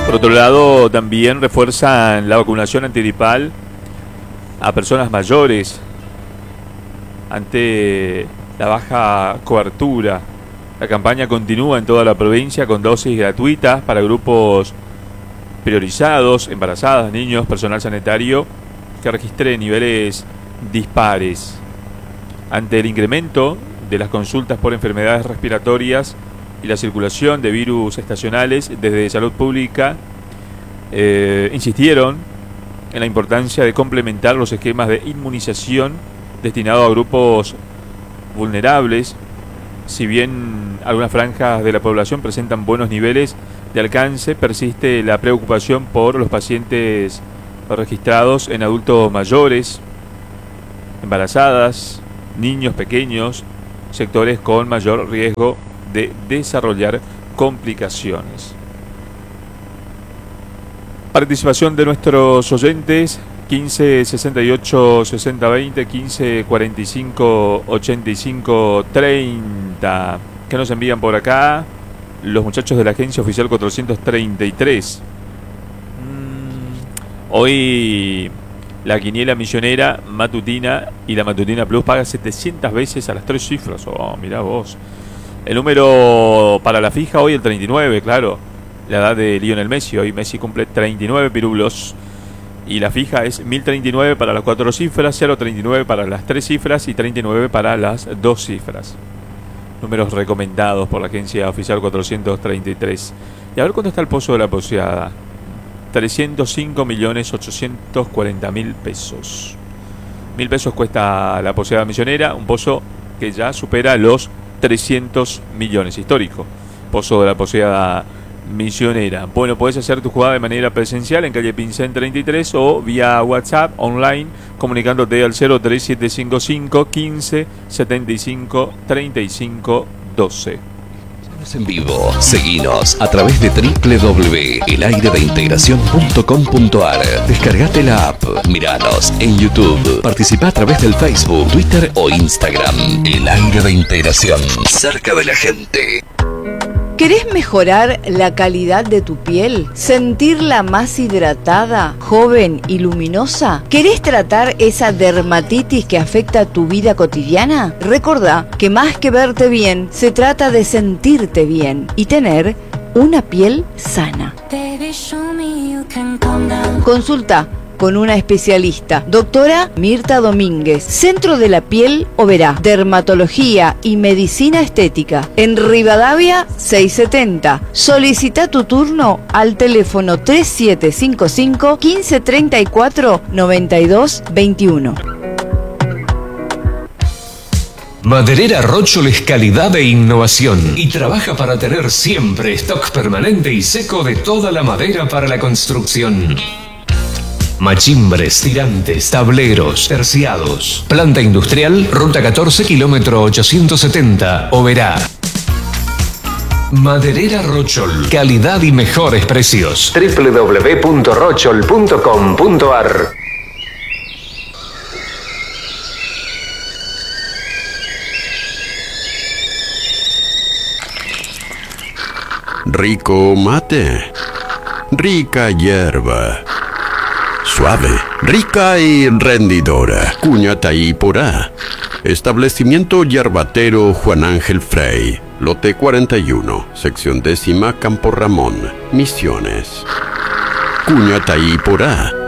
Por otro lado, también refuerzan la vacunación antigripal a personas mayores ante la baja cobertura. La campaña continúa en toda la provincia con dosis gratuitas para grupos priorizados, embarazadas, niños, personal sanitario que registre niveles dispares. Ante el incremento de las consultas por enfermedades respiratorias y la circulación de virus estacionales, desde Salud Pública insistieron en la importancia de complementar los esquemas de inmunización destinados a grupos vulnerables. Si bien algunas franjas de la población presentan buenos niveles de alcance, persiste la preocupación por los pacientes registrados en adultos mayores, embarazadas, niños pequeños, sectores con mayor riesgo de desarrollar complicaciones. Participación de nuestros oyentes: 15 68 60 20, 15 45 85 30. ¿Qué nos envían por acá? Los muchachos de la agencia oficial 433. Hoy la quiniela millonera matutina y la matutina plus paga 700 veces a las 3 cifras. Oh, mirá vos. El número para la fija hoy el 39, claro. La edad de Lionel Messi. Hoy Messi cumple 39 pirulos. Y la fija es 1039 para las 4 cifras, 039 para las 3 cifras y 39 para las 2 cifras. Números recomendados por la agencia oficial 433. Y a ver cuánto está el pozo de la poseada. 305.840.000 pesos. 1.000 pesos cuesta la poseada millonera. Un pozo que ya supera los 300 millones. Histórico pozo de la poseada millonera. Bueno, podés hacer tu jugada de manera presencial en calle Pincén 33 o vía WhatsApp online comunicándote al 03755 15 75 35 12. En vivo, seguinos a través de www.elaireveintegracion.com.ar. Descargate la app, miranos en YouTube, participa a través del Facebook, Twitter o Instagram. El Aire de Integración, cerca de la gente. ¿Querés mejorar la calidad de tu piel? ¿Sentirla más hidratada, joven y luminosa? ¿Querés tratar esa dermatitis que afecta tu vida cotidiana? Recordá que más que verte bien, se trata de sentirte bien y tener una piel sana. Consulta con una especialista, doctora Mirta Domínguez, Centro de la Piel Oberá, Dermatología y Medicina Estética, en Rivadavia 670. Solicita tu turno al teléfono 3755 1534 9221. Maderera Rochol es calidad e innovación y trabaja para tener siempre stock permanente y seco de toda la madera para la construcción. Machimbres, tirantes, tableros, terciados. Planta industrial, ruta 14, kilómetro 870, Oberá. Maderera Rochol, calidad y mejores precios. www.rochol.com.ar. Rico mate, rica hierba, suave, rica y rendidora. Cuñataí Porá. Establecimiento Yerbatero Juan Ángel Frey. Lote 41, sección 10ª, Campo Ramón, Misiones. Cuñataí Porá.